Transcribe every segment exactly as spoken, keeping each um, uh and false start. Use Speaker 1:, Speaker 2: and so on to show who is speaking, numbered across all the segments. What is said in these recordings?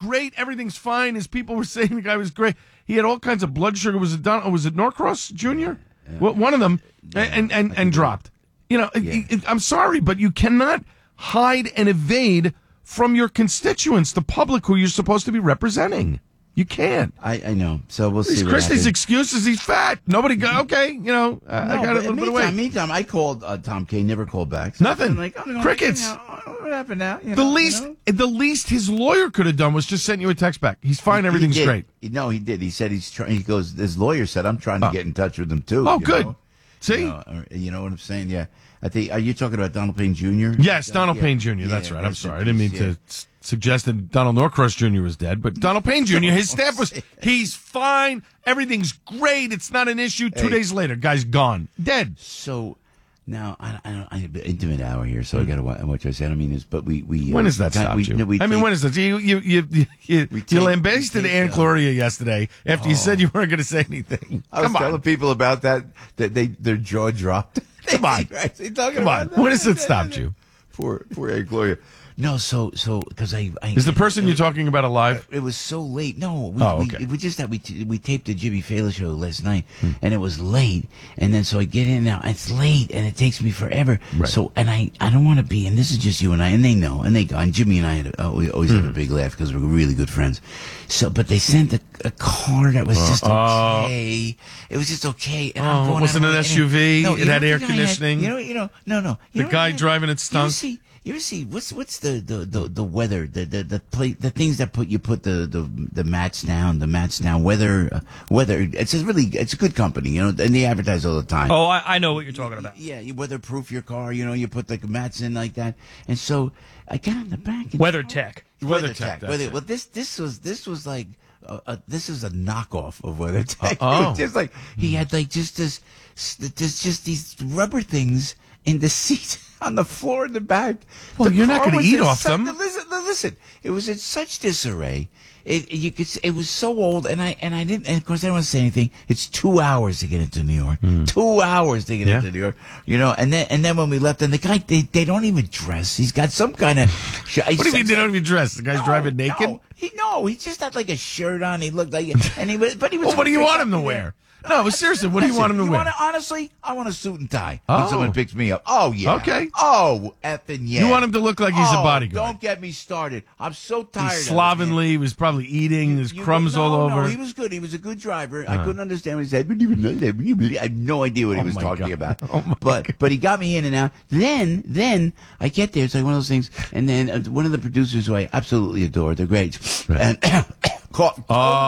Speaker 1: great. Everything's fine. As people were saying, the guy was great. He had all kinds of blood sugar. Was it Don, was it Norcross Junior? Yeah. Well, one of them, yeah, and and, and dropped. You know, yeah. it, it, I'm sorry, but you cannot hide and evade from your constituents, the public who you're supposed to be representing. You can't.
Speaker 2: I, I know. So we'll see.
Speaker 1: Christie's excuse is he's fat. Nobody got, okay, you know, uh, no, I got a little bit of weight.
Speaker 2: Meantime, I called uh, Tom Kane, never called back.
Speaker 1: So Nothing.
Speaker 2: Like, oh,
Speaker 1: Crickets.
Speaker 2: You know, what happened now? You know,
Speaker 1: the least
Speaker 2: you know?
Speaker 1: the least his lawyer could have done was just send you a text back. He's fine,
Speaker 2: he,
Speaker 1: everything's
Speaker 2: he
Speaker 1: great.
Speaker 2: No, he did. He said he's trying. He goes, his lawyer said, I'm trying to oh. get in touch with him, too.
Speaker 1: Oh, good. Know? See?
Speaker 2: You know, you know what I'm saying? Yeah. I think, are you talking about Donald Payne Junior?
Speaker 1: Yes, Donald
Speaker 2: yeah.
Speaker 1: Payne Junior That's
Speaker 2: yeah,
Speaker 1: right. I'm sorry. I didn't mean yeah. to s- suggest that Donald Norcross Junior was dead, but Donald Payne Junior, his staff was, he's fine. Everything's great. It's not an issue. Two hey. days later, guy's gone. Dead.
Speaker 2: So, now, I, I don't, I have an intimate hour here, so mm. I got to watch what I said. I mean, is but we, we.
Speaker 1: When
Speaker 2: uh,
Speaker 1: does that stop
Speaker 2: we,
Speaker 1: you?
Speaker 2: No, we
Speaker 1: I mean,
Speaker 2: take,
Speaker 1: when is that? You, you, you, you, you,
Speaker 2: take,
Speaker 1: you lambasted Ann
Speaker 2: uh,
Speaker 1: Gloria yesterday after
Speaker 2: oh.
Speaker 1: you said you weren't going to say anything.
Speaker 2: I was
Speaker 1: Come on.
Speaker 2: telling people about that, that they, their jaw dropped.
Speaker 1: Come on.
Speaker 2: Right? They talking
Speaker 1: Come
Speaker 2: about
Speaker 1: on.
Speaker 2: that?
Speaker 1: When has it stopped you?
Speaker 2: Poor, poor Ann Gloria. No, so, so, because I, I.
Speaker 1: Is the person I, you're talking about alive?
Speaker 2: It was so late. No, we,
Speaker 1: oh, okay.
Speaker 2: we, we just that we t- we taped the Jimmy Fallon show last night,
Speaker 1: hmm.
Speaker 2: and it was late, and then so I get in now, it's late, and it takes me forever.
Speaker 1: Right.
Speaker 2: So, and I, I don't want to be, and this is just you and I, and they know, and they, and Jimmy and I had, uh, we always hmm. have a big laugh because we're really good friends. So, but they sent a, a car that was just
Speaker 1: uh,
Speaker 2: okay. Uh, it was just okay.
Speaker 1: And oh, I'm going, wasn't an S U V?
Speaker 2: No,
Speaker 1: it had air conditioning.
Speaker 2: Had, you know, you know, no, no. You
Speaker 1: the guy driving it stunk.
Speaker 2: You ever see what's what's the the, the, the weather the the the, play, the things that put you put the, the, the mats down the mats down weather uh, weather it's a really it's a good company, you know, and they advertise all the time.
Speaker 3: Oh, I, I know what you're talking about.
Speaker 2: Yeah, you weatherproof your car, you know, you put the mats in like that, and so I got in the back. And
Speaker 3: Weather Tech.
Speaker 2: Weather Tech. Weather, well, this this was this was like uh, uh, this is a knockoff of Weather Tech.
Speaker 1: Uh, oh,
Speaker 2: it was just like he had like just this there's just these rubber things in the seat. On the floor in the back.
Speaker 1: Well,
Speaker 2: the
Speaker 1: you're not going to eat off
Speaker 2: such,
Speaker 1: them.
Speaker 2: Listen, listen. It was in such disarray. It you could. It was so old, and I and I didn't. And of course, I don't want to say anything. It's two hours to get into New York. Mm. Two hours to get
Speaker 1: yeah.
Speaker 2: into New York. You know, and then and then when we left, and the guy they they don't even dress. He's got some kind of.
Speaker 1: What do you mean they don't even dress? The guy's
Speaker 2: no,
Speaker 1: driving naked.
Speaker 2: No, he no. He just had like a shirt on. He looked like, and he was. But he was.
Speaker 1: Well, what do you want him to wear? No, but seriously, what do you want him to
Speaker 2: you
Speaker 1: wear?
Speaker 2: Wanna, honestly, I want a suit and tie
Speaker 1: oh.
Speaker 2: when someone picks me up. Oh, yeah.
Speaker 1: Okay.
Speaker 2: Oh, effing yeah.
Speaker 1: You want him to look like he's
Speaker 2: oh,
Speaker 1: a bodyguard.
Speaker 2: Don't get me started. I'm so tired
Speaker 1: he's
Speaker 2: of
Speaker 1: slovenly.
Speaker 2: it.
Speaker 1: He was probably eating. There's
Speaker 2: you,
Speaker 1: crumbs
Speaker 2: no,
Speaker 1: all over.
Speaker 2: No, he was good. He was a good driver. Uh. I couldn't understand what he said. I have no idea what he
Speaker 1: oh
Speaker 2: was talking
Speaker 1: God.
Speaker 2: about.
Speaker 1: Oh
Speaker 2: but
Speaker 1: God.
Speaker 2: but he got me in and out. Then, then I get there. It's like one of those things. And then uh, one of the producers who I absolutely adore, they're great. Right. And Caught,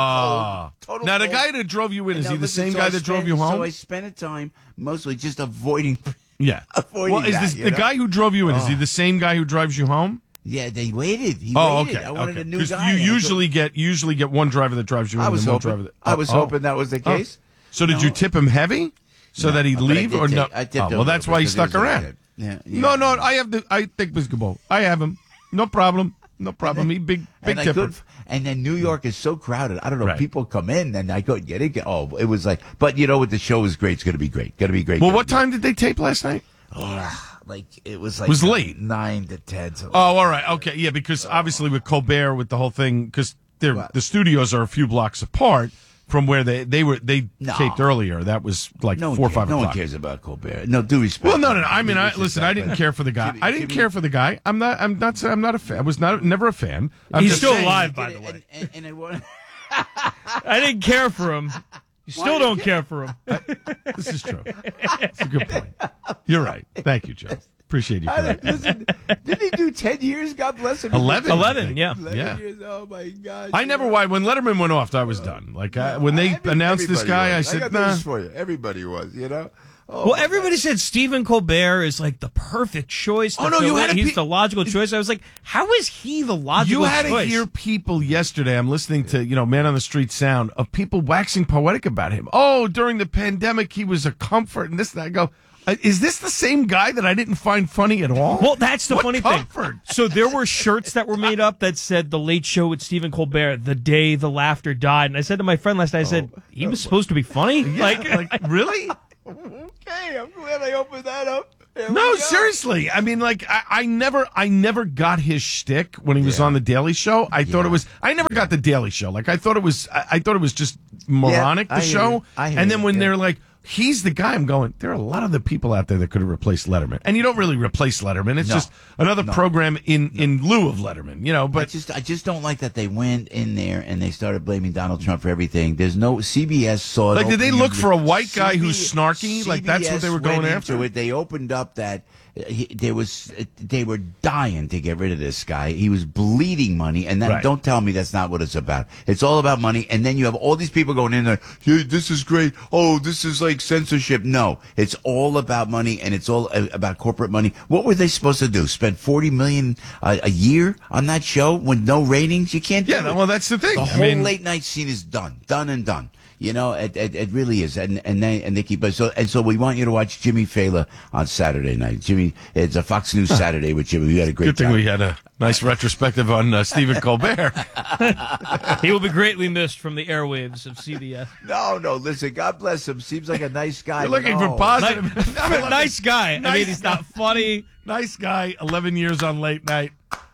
Speaker 1: oh.
Speaker 2: Total
Speaker 1: now, the
Speaker 2: cold.
Speaker 1: guy that drove you in, is
Speaker 2: now,
Speaker 1: he the
Speaker 2: listen,
Speaker 1: same
Speaker 2: so
Speaker 1: guy
Speaker 2: I
Speaker 1: that
Speaker 2: spent,
Speaker 1: drove you home?
Speaker 2: So I spent a time mostly just avoiding.
Speaker 1: Yeah.
Speaker 2: avoiding
Speaker 1: well, is
Speaker 2: that,
Speaker 1: this
Speaker 2: you
Speaker 1: the
Speaker 2: know?
Speaker 1: guy who drove you in?
Speaker 2: Oh.
Speaker 1: Is he the same guy who drives you home?
Speaker 2: Yeah, they waited. He
Speaker 1: oh,
Speaker 2: waited.
Speaker 1: okay.
Speaker 2: I wanted
Speaker 1: okay.
Speaker 2: a new guy.
Speaker 1: You
Speaker 2: and
Speaker 1: usually
Speaker 2: I
Speaker 1: get usually get one driver that drives you in.
Speaker 2: I was
Speaker 1: and one
Speaker 2: hoping.
Speaker 1: driver that,
Speaker 2: I was
Speaker 1: oh,
Speaker 2: hoping that was the case.
Speaker 1: Oh. So did
Speaker 2: no.
Speaker 1: you tip him heavy so
Speaker 2: no,
Speaker 1: that he'd leave
Speaker 2: I
Speaker 1: or
Speaker 2: take,
Speaker 1: no?
Speaker 2: I tipped
Speaker 1: oh, well, that's why he stuck around.
Speaker 2: Yeah, yeah.
Speaker 1: No, no, I have the. I think Biscuit I have him. No problem. No problem.
Speaker 2: Then,
Speaker 1: he big big
Speaker 2: and
Speaker 1: tipper.
Speaker 2: Could, and then New York is so crowded. I don't know.
Speaker 1: Right.
Speaker 2: People come in and I couldn't get it. Oh, it was like. But you know what? The show is great. It's going to be great. Going to be great.
Speaker 1: Well, what time did they tape last night?
Speaker 2: Oh, like it was like
Speaker 1: it was late,
Speaker 2: nine to ten. So
Speaker 1: oh, all right, okay, yeah, because obviously with Colbert, with the whole thing, because the studios are a few blocks apart from where they they were they
Speaker 2: no.
Speaker 1: taped earlier. That was like
Speaker 2: no
Speaker 1: four or
Speaker 2: cares.
Speaker 1: five
Speaker 2: no
Speaker 1: o'clock.
Speaker 2: No one cares about Colbert. No, due respect.
Speaker 1: Well, no, no, no. I mean, I,
Speaker 2: respect,
Speaker 1: listen. I didn't care for the guy.
Speaker 2: Jimmy,
Speaker 1: I didn't
Speaker 2: Jimmy,
Speaker 1: care for the guy. I'm not. I'm not. I'm not a fan. I was not. Never a fan. I'm
Speaker 3: He's
Speaker 1: just
Speaker 3: still
Speaker 1: saying,
Speaker 3: alive, by the way.
Speaker 2: And, and, and I want.
Speaker 3: I didn't care for him. You still don't care for him.
Speaker 1: This is true. It's a good point. You're right. Thank you, Joe. Appreciate you.
Speaker 2: I, listen, didn't he do ten years? God bless him.
Speaker 1: Eleven.
Speaker 3: Eleven. Yeah.
Speaker 2: Eleven
Speaker 1: yeah.
Speaker 2: years. Oh my God.
Speaker 1: I never. Why when Letterman went off, I was done. Like I, when they
Speaker 2: I mean,
Speaker 1: announced this guy,
Speaker 2: was.
Speaker 1: I said,
Speaker 2: I got
Speaker 1: "Nah."
Speaker 2: news for you. Everybody was. You know. Oh,
Speaker 3: well, everybody God. said Stephen Colbert is like the perfect choice. To
Speaker 1: oh no, you had
Speaker 3: he's
Speaker 1: pe-
Speaker 3: the logical choice. I was like, how is he the logical
Speaker 1: choice? You had
Speaker 3: choice?
Speaker 1: to hear people yesterday. I'm listening to you know Man on the Street sound of people waxing poetic about him. Oh, during the pandemic, he was a comfort and this and that. I go. Is this the same guy that I didn't find funny at all?
Speaker 3: Well, that's the
Speaker 1: what
Speaker 3: funny
Speaker 1: comfort?
Speaker 3: thing. So there were shirts that were made up that said "The Late Show with Stephen Colbert," the day the laughter died. And I said to my friend last night, I said,
Speaker 1: oh,
Speaker 3: he was supposed to be funny?
Speaker 1: Yeah,
Speaker 3: like,
Speaker 1: like, really?
Speaker 2: Okay, I'm glad I opened that up.
Speaker 1: No, seriously. I mean, like, I, I never, I never got his shtick when he was
Speaker 2: Yeah.
Speaker 1: on the Daily Show. I thought
Speaker 2: Yeah.
Speaker 1: it was. I never got the Daily Show. Like, I thought it was. I, I thought it was just moronic.
Speaker 2: Yeah,
Speaker 1: the
Speaker 2: I hear
Speaker 1: show.
Speaker 2: you. I hear
Speaker 1: And then
Speaker 2: you,
Speaker 1: when
Speaker 2: yeah.
Speaker 1: they're like, he's the guy, I'm going, there are a lot of the people out there that could have replaced Letterman. And you don't really replace Letterman. It's
Speaker 2: No.
Speaker 1: just another
Speaker 2: No.
Speaker 1: program in, in lieu of Letterman, you know,
Speaker 2: I
Speaker 1: but
Speaker 2: just, I just don't like that they went in there and they started blaming Donald Trump for everything. There's no C B S saw. it
Speaker 1: Like, did they
Speaker 2: opening
Speaker 1: look
Speaker 2: up-
Speaker 1: for a white guy who's
Speaker 2: C B S
Speaker 1: snarky? Like, that's what they were going
Speaker 2: went
Speaker 1: after?
Speaker 2: into It. They opened up that uh, he, there was, uh, they were dying to get rid of this guy. He was bleeding money, and then
Speaker 1: Right.
Speaker 2: don't tell me that's not what it's about. It's all about money, and then you have all these people going in there. Yeah, this is great. Oh, this is like censorship. No, it's all about money, and it's all uh, about corporate money. What were they supposed to do? Spend forty million uh, a year on that show with no ratings? You can't.
Speaker 1: yeah,
Speaker 2: do it.
Speaker 1: well, that's the thing.
Speaker 2: The
Speaker 1: I
Speaker 2: whole
Speaker 1: mean,
Speaker 2: late night scene is done, done and done. You know, it, it, it really is, and and they and they keep us. So and so we want you to watch Jimmy Fallon on Saturday night. Jimmy, it's a Fox News Saturday with Jimmy. We had a great
Speaker 1: good thing
Speaker 2: time.
Speaker 1: we had a nice retrospective on uh, Stephen Colbert.
Speaker 3: He will be greatly missed from the airwaves of C B S.
Speaker 2: No, no, listen. God bless him. Seems like a nice guy.
Speaker 1: You're looking
Speaker 2: no.
Speaker 1: for positive.
Speaker 3: Nice guy. I mean,
Speaker 1: Nice
Speaker 3: he's not funny,
Speaker 1: Nice guy, eleven years on late night.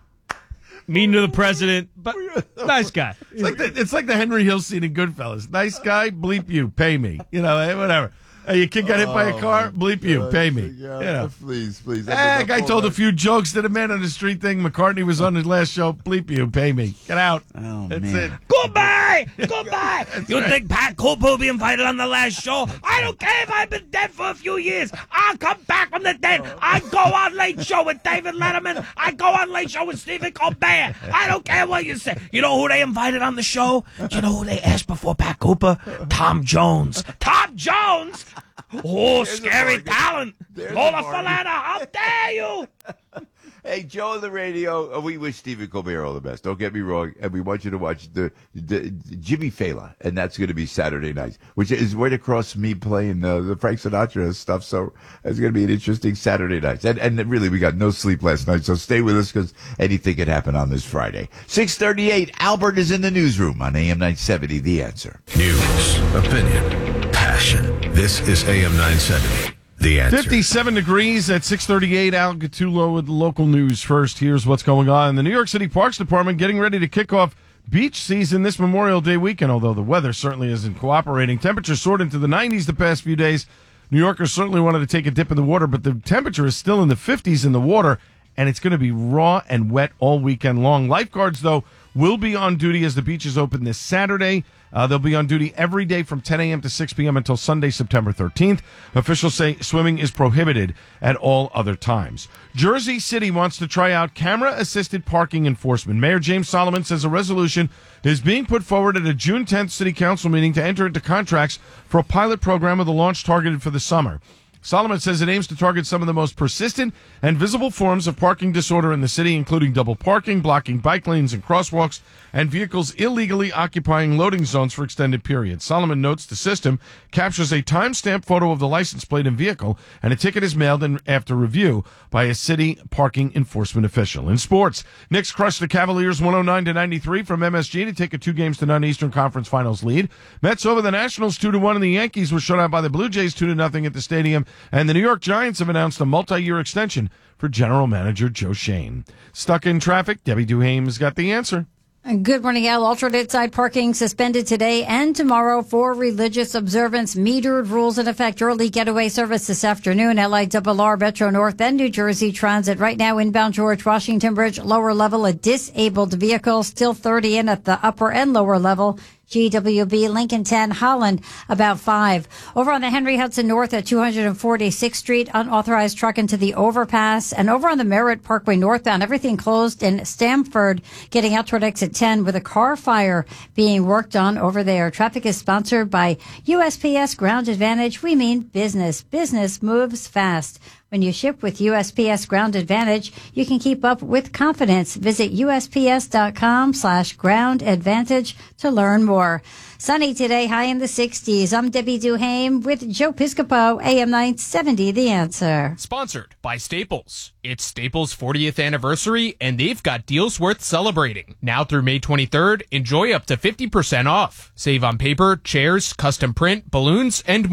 Speaker 3: mean to the president, but nice guy.
Speaker 1: It's like the, it's like the Henry Hill scene in Goodfellas. Nice guy, bleep you, pay me. You know, eh, whatever. Hey, your kid got hit by a car, bleep you, pay me. You know.
Speaker 2: Please, please.
Speaker 1: Eh, guy told a few jokes to the man on the street thing. McCartney was on his last show. Bleep you, pay me. Get out.
Speaker 2: Oh,
Speaker 1: That's
Speaker 2: man.
Speaker 1: it.
Speaker 3: Goodbye! Goodbye! You
Speaker 1: right.
Speaker 3: think Pat Cooper will be invited on the last show? I don't care if I've been dead for a few years. I'll come back from the dead. I go on Late Show with David Letterman. I go on Late Show with Stephen Colbert. I don't care what you say. You know who they invited on the show? You know who they asked before Pat Cooper? Tom Jones. Tom Jones? Oh, scary
Speaker 2: bargain.
Speaker 3: talent.
Speaker 2: There's a
Speaker 3: Lola
Speaker 2: bargain.
Speaker 3: Falana, how dare you?
Speaker 2: Hey, Joe on the radio. uh, We wish Stephen Colbert all the best. Don't get me wrong, and we want you to watch the, the Jimmy Fallon, and that's going to be Saturday night, which is right across me playing uh, the Frank Sinatra stuff. So it's going to be an interesting Saturday night. And, and really, we got no sleep last night, so stay with us because anything could happen on this Friday. six thirty-eight. Albert is in the newsroom on A M nine seventy. The Answer.
Speaker 4: News, opinion, passion. This is A M nine seventy. The Answer.
Speaker 1: fifty-seven degrees at six thirty-eight. Al Gattulo with the local news first. Here's what's going on. The New York City Parks Department getting ready to kick off beach season this Memorial Day weekend, although the weather certainly isn't cooperating. Temperatures soared into the nineties the past few days. New Yorkers certainly wanted to take a dip in the water, but the temperature is still in the fifties in the water, and it's going to be raw and wet all weekend long. Lifeguards, though, will be on duty as the beaches open this Saturday. Uh, they'll be on duty every day from ten a.m. to six p.m. until Sunday, September thirteenth. Officials say swimming is prohibited at all other times. Jersey City wants to try out camera-assisted parking enforcement. Mayor James Solomon says a resolution is being put forward at a June tenth City Council meeting to enter into contracts for a pilot program with a launch targeted for the summer. Solomon says it aims to target some of the most persistent and visible forms of parking disorder in the city, including double parking, blocking bike lanes and crosswalks, and vehicles illegally occupying loading zones for extended periods. Solomon notes the system captures a time-stamped photo of the license plate and vehicle, and a ticket is mailed in after review by a city parking enforcement official. In sports, Knicks crushed the Cavaliers one oh nine to ninety-three from M S G to take a two games to none Eastern Conference Finals lead. Mets over the Nationals two to one, and the Yankees were shut out by the Blue Jays two to nothing at the stadium. And the New York Giants have announced a multi-year extension for general manager Joe Shane. Stuck in traffic, Debbie Duhame's got the answer.
Speaker 5: Good morning, Al. Alternate side parking suspended today and tomorrow for religious observance. Metered rules in effect. Early getaway service this afternoon. L I R R, Metro North, and New Jersey Transit. Right now, inbound George Washington Bridge, lower level, a disabled vehicle. Still thirty in at the upper and lower level. G W B, Lincoln ten, Holland, about five. Over on the Henry Hudson North at two forty-sixth Street, unauthorized truck into the overpass. And over on the Merritt Parkway northbound, everything closed in Stamford, getting out toward exit ten with a car fire being worked on over there. Traffic is sponsored by U S P S Ground Advantage. We mean business. Business moves fast. When you ship with U S P S Ground Advantage, you can keep up with confidence. Visit U S P S dot com slash ground advantage to learn more. Sunny today, high in the sixties. I'm Debbie Duhame with Joe Piscopo, A M nine seventy, The Answer.
Speaker 6: Sponsored by Staples. It's Staples' fortieth anniversary, and they've got deals worth celebrating. Now through May twenty-third, enjoy up to fifty percent off. Save on paper, chairs, custom print, balloons, and more.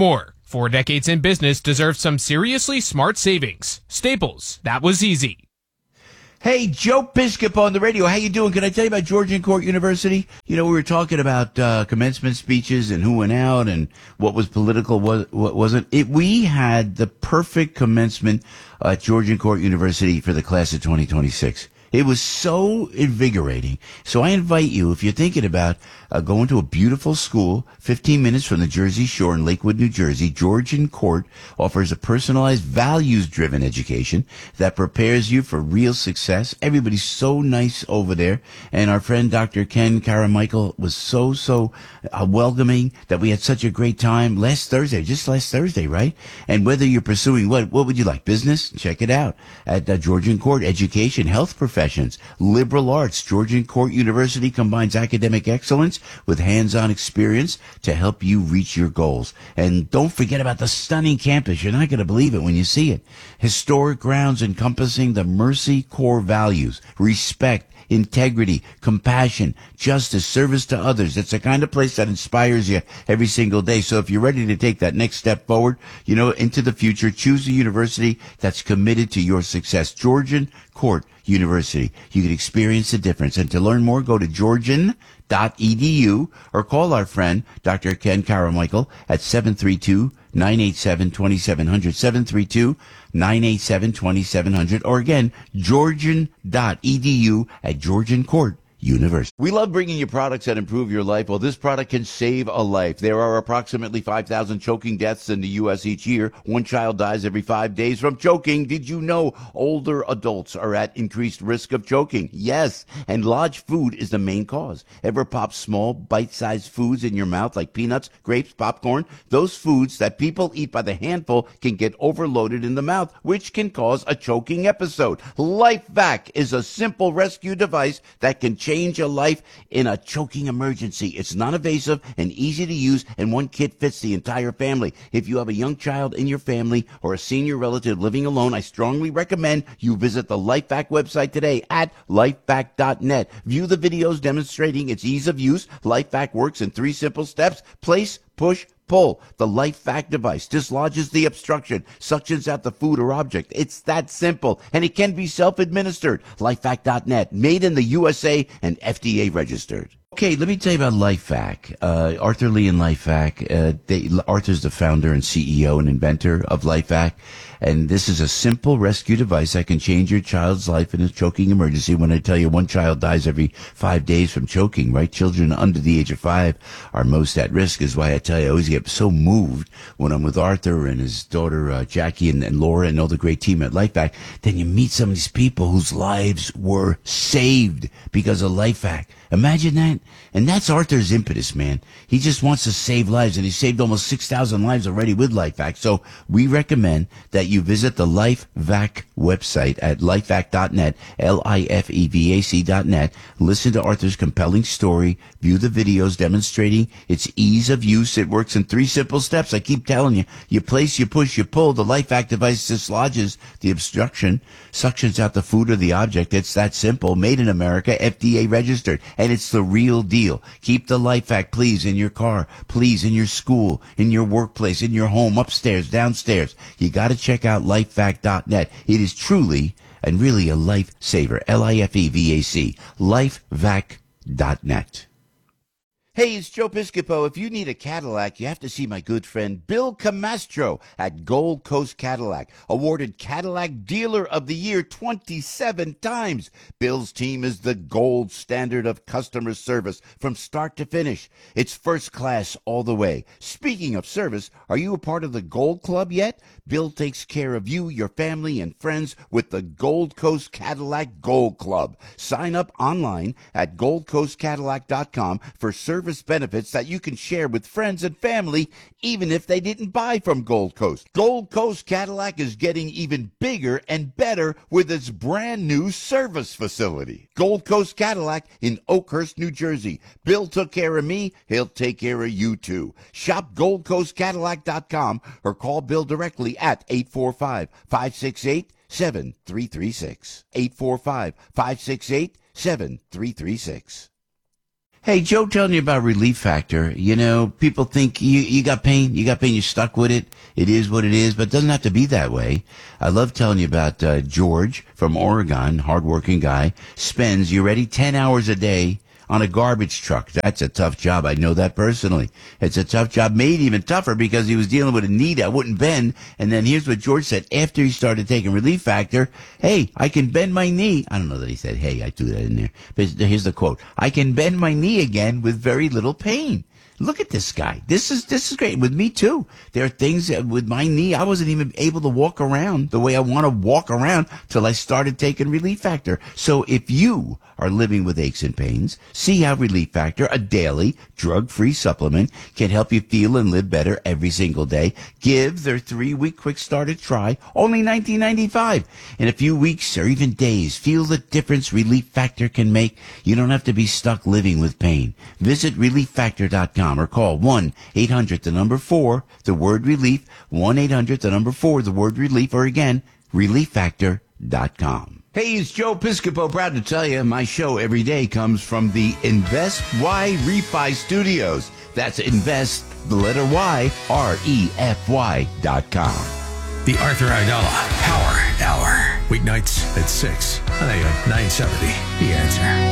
Speaker 6: Four decades in business deserve some seriously smart savings. Staples, that was easy.
Speaker 2: Hey, Joe Piscopo on the radio. How you doing? Can I tell you about Georgian Court University? You know, we were talking about uh, commencement speeches and who went out and what was political, what, what wasn't. It, we had the perfect commencement at Georgian Court University for the class of twenty twenty-six. It was so invigorating. So I invite you, if you're thinking about uh, going to a beautiful school, fifteen minutes from the Jersey Shore in Lakewood, New Jersey, Georgian Court offers a personalized, values-driven education that prepares you for real success. Everybody's so nice over there. And our friend Doctor Ken Carmichael was so, so uh, welcoming that we had such a great time last Thursday, just last Thursday, right? And whether you're pursuing what, what would you like? Business? Check it out at uh, Georgian Court. Education, health professionals. Liberal arts. Georgian Court University combines academic excellence with hands-on experience to help you reach your goals. And don't forget about the stunning campus. You're not going to believe it when you see it. Historic grounds encompassing the Mercy core values, respect, integrity, compassion, justice, service to others. It's the kind of place that inspires you every single day. So if you're ready to take that next step forward, you know, into the future, choose a university that's committed to your success. Georgian Court University. You can experience the difference. And to learn more, go to georgian dot e d u or call our friend Doctor Ken Carmichael at seven three two, nine eight seven, two seven zero zero, seven three two, nine eight seven, two seven zero zero, or again, georgian dot e d u at Georgian Court University. We love bringing you products that improve your life. Well, this product can save a life. There are approximately five thousand choking deaths in the U S each year. One child dies every five days from choking. Did you know older adults are at increased risk of choking? Yes, and large food is the main cause. Ever pop small, bite-sized foods in your mouth like peanuts, grapes, popcorn? Those foods that people eat by the handful can get overloaded in the mouth, which can cause a choking episode. LifeVac is a simple rescue device that can change Change a life in a choking emergency. It's non-invasive and easy to use, and one kit fits the entire family. If you have a young child in your family or a senior relative living alone, I strongly recommend you visit the LifeVac website today at lifevac dot net. View the videos demonstrating its ease of use. LifeVac works in three simple steps: place, push, pull. The LifeVac device dislodges the obstruction, suctions out the food or object. It's that simple, and it can be self-administered. lifevac dot net, made in the U S A and F D A registered. Okay, let me tell you about LifeVac. Uh, Arthur Lee and LifeVac. Uh, they, Arthur's the founder and C E O and inventor of LifeVac. And this is a simple rescue device that can change your child's life in a choking emergency. When I tell you one child dies every five days from choking, right? Children under the age of five are most at risk, is why I tell you I always get so moved when I'm with Arthur and his daughter, uh, Jackie and, and Laura and all the great team at LifeVac. Then you meet some of these people whose lives were saved because of LifeVac. Imagine that. And that's Arthur's impetus, man. He just wants to save lives, and he saved almost six thousand lives already with LifeVac. So we recommend that you visit the LifeVac website at lifevac dot net, L I F E V A C dot net. Listen to Arthur's compelling story. View the videos demonstrating its ease of use. It works in three simple steps. I keep telling you. You place, you push, you pull. The LifeVac device dislodges the obstruction, suctions out the food or the object. It's that simple. Made in America, F D A registered. And it's the real deal. Keep the LifeVac, please, in your car, please, in your school, in your workplace, in your home, upstairs, downstairs. You got to check out lifevac dot net. It is truly and really a lifesaver. L I F E V A C. lifevac dot net. Hey, it's Joe Piscopo. If you need a Cadillac, you have to see my good friend Bill Camastro at Gold Coast Cadillac, awarded Cadillac Dealer of the Year twenty-seven times. Bill's team is the gold standard of customer service from start to finish. It's first class all the way. Speaking of service, are you a part of the Gold Club yet? Bill takes care of you, your family, and friends with the Gold Coast Cadillac Gold Club. Sign up online at gold coast cadillac dot com for service benefits that you can share with friends and family, even if they didn't buy from Gold Coast. Gold Coast Cadillac is getting even bigger and better with its brand new service facility. Gold Coast Cadillac in Oakhurst, New Jersey. Bill took care of me. He'll take care of you too. Shop gold coast cadillac dot com or call Bill directly at eight four five, five six eight, seven three three six. eight four five, five six eight, seven three three six. Hey, Joe telling you about Relief Factor. You know, people think you, you got pain, you got pain, you're stuck with it. It is what it is, but it doesn't have to be that way. I love telling you about uh, George from Oregon, hardworking guy, spends, you ready, ten hours a day on a garbage truck. That's a tough job. I know that personally. It's a tough job, made even tougher because he was dealing with a knee that wouldn't bend. And then here's what George said after he started taking Relief Factor. Hey, I can bend my knee. I don't know that he said, hey, I threw that in there. But here's the quote. I can bend my knee again with very little pain. Look at this guy. This is this is great. With me, too. There are things that with my knee, I wasn't even able to walk around the way I want to walk around till I started taking Relief Factor. So if you are living with aches and pains, see how Relief Factor, a daily drug-free supplement, can help you feel and live better every single day. Give their three-week quick start a try, only nineteen ninety-five. In a few weeks or even days, feel the difference Relief Factor can make. You don't have to be stuck living with pain. Visit relief factor dot com or call one eight hundred the number four, the word relief, one eight hundred the number four, the word relief, or again, relief factor dot com. Hey, it's Joe Piscopo, proud to tell you my show every day comes from the Invest Y Refi Studios. That's Invest, the letter Y, R E F Y dot com.
Speaker 4: The Arthur Aidala Power Hour. Weeknights at six on A M nine seventy. The Answer.